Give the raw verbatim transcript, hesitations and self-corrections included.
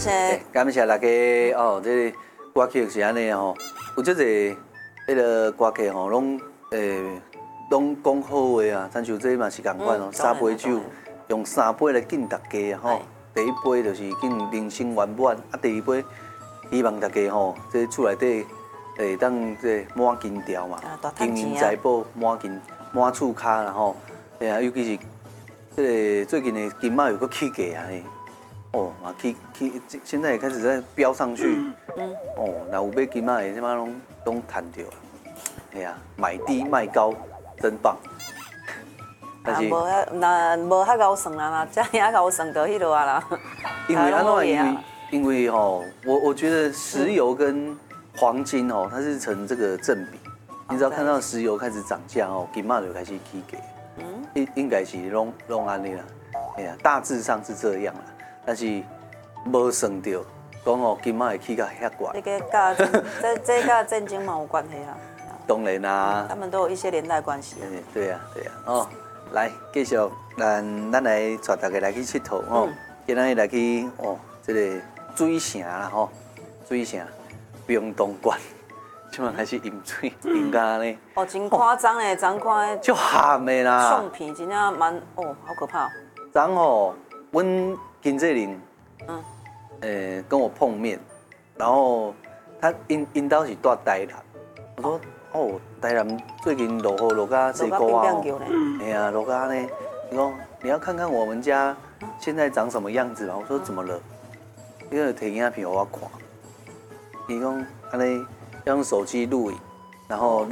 谢， 感谢大家哦，这个歌曲是安尼吼，有这个迄个歌曲吼，拢诶，拢讲好话啊，亲像这嘛是共款哦，三杯酒用三杯来敬大家吼。第一杯就是敬人生圆满，啊，第二杯希望大家吼，这厝内底会当这满金条嘛，金银财宝满金满厝骹啦吼，哎呀，尤其是这个最近的金马有个起价啊，哦，嘛起起，现在也开始在飙上去，嗯，哦，那有买金马的，即马拢拢赚到，哎呀，买低卖高，真棒。 啊，无遐，那无遐高算啦，那这遐高算就迄落啊啦。 因为安怎？因为因为吼，我我觉得石油跟黄金哦，它是成这个正比。你只要看到石油开始涨价哦，金马就开始起价。嗯，应应该是拢拢安尼啦，哎呀，大致上是这样啦，但是无算到讲哦，金马会起到遐高。 这个甲这这甲战争嘛有关系啦。 当然啦， 他们都有一些连带关系。 对对呀对呀哦。来，继续，咱咱来带大家来去佚佗哦。今仔日来去哦，这个水城啦吼，水城冰冻馆，即马开始饮水，饮甲呢。 哦，真夸张诶，昨看。 就咸的啦。 相片真正蛮哦，好可怕。 昨吼，阮金志玲，嗯，诶，跟我碰面，然后他因因兜是住台南，我说。哦，台南最近落雨落到这个啊，哎呀，落到呢，你说你要看看我们家现在长什么样子吗？我说怎么了？因为摕影片给我看，伊讲安尼用手机录影，然后